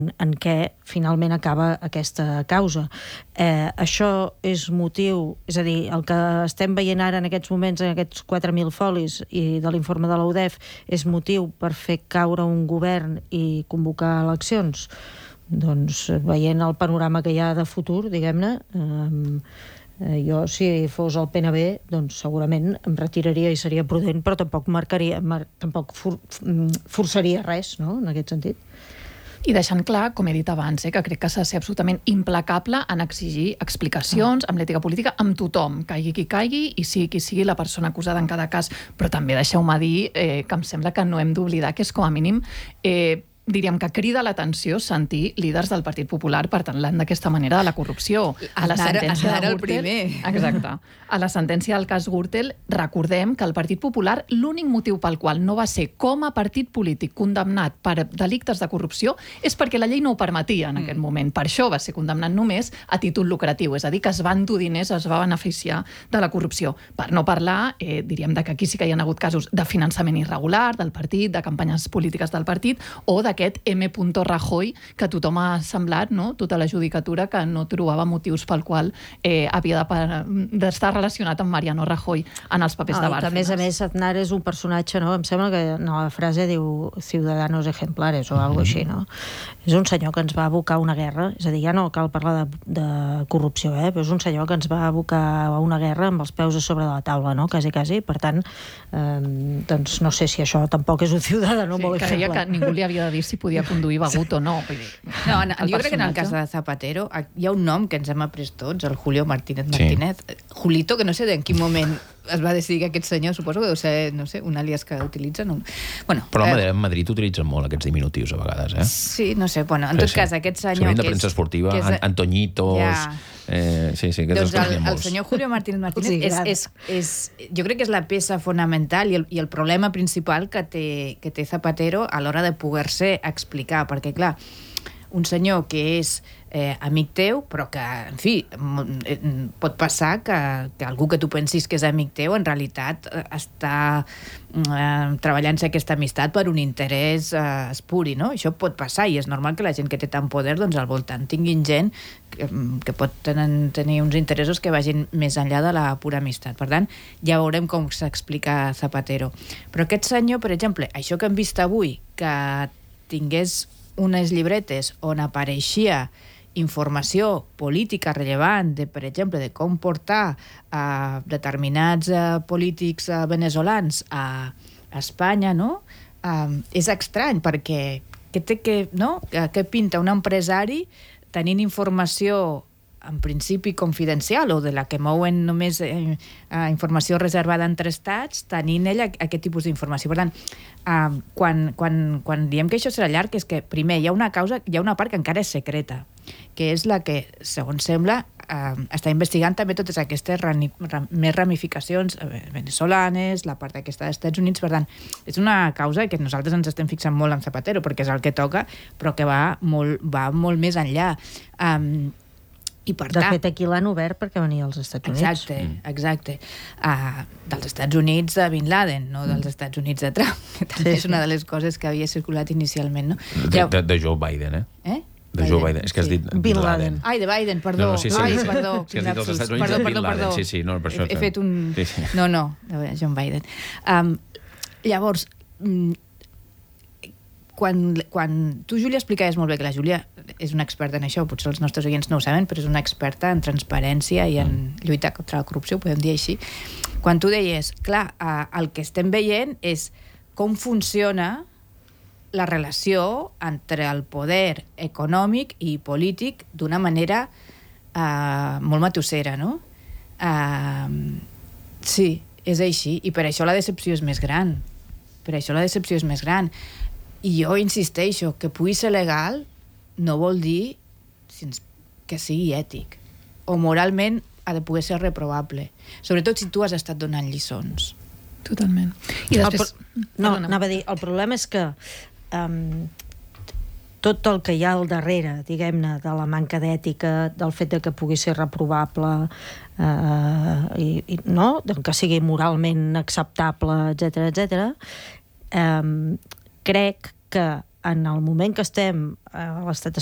en què finalment acaba aquesta causa. Això és motiu, és a dir, el que estem veient ara en aquests moments, en aquests 4.000 folis i de l'informe de la UDEF, és motiu per fer caure un govern i convocar eleccions? Doncs veient el panorama que hi ha de futur, diguem-ne, jo, si fos el PNB, doncs segurament em retiraria i seria prudent, però tampoc forçaria res, no?, en aquest sentit. I deixant clar, com he dit abans, que crec que s'ha de ser absolutament implacable en exigir explicacions amb l'ètica política amb tothom, caigui qui caigui i sigui qui sigui la persona acusada en cada cas. Però també deixeu-me dir que em sembla que no hem d'oblidar que és com a mínim... diríem que crida l'atenció sentir líders del Partit Popular parlant d'aquesta manera de la corrupció. A la sentència de Gürtel, exacte. A la sentència del cas Gürtel, recordem que el Partit Popular, l'únic motiu pel qual no va ser com a partit polític condemnat per delictes de corrupció és perquè la llei no ho permetia en aquest moment. Per això va ser condemnat només a títol lucratiu, és a dir, que es va endur diners, es va beneficiar de la corrupció. Per no parlar, diríem, que aquí sí que hi ha hagut casos de finançament irregular del partit, de campanyes polítiques del partit, o d'aquest M. Rajoy, que tothom ha semblat, no?, tota la judicatura, que no trobava motius pel qual havia d'estar relacionat amb Mariano Rajoy en els papers de Bárcenas. A més, Aznar és un personatge, no?, em sembla que la frase diu ciudadanos ejemplares o alguna cosa així, no? És un senyor que ens va abocar a una guerra, és a dir, ja no cal parlar de corrupció, però és un senyor que ens va abocar a una guerra amb els peus a sobre de la taula, no?, quasi. Per tant, doncs no sé si això tampoc és un ciudadano molt ejemplar. Creia que ningú li havia de dir si podia conduir begut o no. Jo crec que en el cas de Zapatero hi ha un nom que ens hem après tots, el Julio Martínez Martínez. Julito, que no sé en quin moment es va decidir que aquest senyor, suposo que deu ser, no sé, un àlies que utilitzen. Però a Madrid utilitzen molt aquests diminutius a vegades, Sí, no sé, en tot cas aquest senyor... Sovint de premsa esportiva, Antoñitos... Sí, doncs el senyor Julio Martínez Martínez jo crec que és la peça fonamental i el problema principal que té Zapatero a l'hora de poder-se explicar, perquè clar, un senyor que és amic teu, però que, en fi, pot passar que algú que tu pensis que és amic teu en realitat està treballant-se aquesta amistat per un interès espuri, no? Això pot passar i és normal que la gent que té tant poder, doncs al voltant tinguin gent que pot tenir uns interessos que vagin més enllà de la pura amistat. Per tant, ja veurem com s'explica Zapatero. Però aquest senyor, per exemple, això que hem vist avui, que tingués unes llibretes on apareixia informació política rellevant, per exemple, de com portar determinats polítics venezolans a Espanya, no? És estrany, perquè què pinta un empresari tenint informació en principi confidencial o de la que mouen només informació reservada entre estats, tenint ell aquest tipus d'informació. Per tant, quan diem que això serà llarg, és que primer hi ha una part que encara és secreta, que és la que, segons sembla, està investigant també totes aquestes més ramificacions venezolanes, la part aquesta dels Estats Units. Per tant, és una causa que nosaltres ens estem fixant molt en Zapatero, perquè és el que toca, però que va molt més enllà. De fet, aquí l'han obert perquè venia als Estats Units. Exacte. Dels Estats Units de Bin Laden, no dels Estats Units de Trump, que també és una de les coses que havia circulat inicialment, no? De Joe Biden, De Joe Biden. És que has dit Bin Laden. Ai, de Biden, perdó. Sí. Perdó. És que has dit els Estats Units de Bin Laden. Sí, no, per això... He fet un... No, de John Biden. Llavors, quan tu, Júlia, explicaves molt bé que la Júlia és una experta en això, potser els nostres oients no ho saben, però és una experta en transparència i en lluita contra la corrupció, ho podem dir així. Quan tu deies, clar, el que estem veient és com funciona la relació entre el poder econòmic i polític d'una manera molt matussera, no? Sí, és així, i per això la decepció és més gran. I jo insisteixo, que pugui ser legal no vol dir que sigui ètic. O moralment ha de poder ser reprovable. Sobretot si tu has estat donant lliçons. Totalment. I després... Anava a dir, el problema és que tot el que hi ha al darrere, diguem-ne, de la manca d'ètica, del fet que pugui ser reprovable, que sigui moralment acceptable, etc., crec que en el moment que estem a l'estat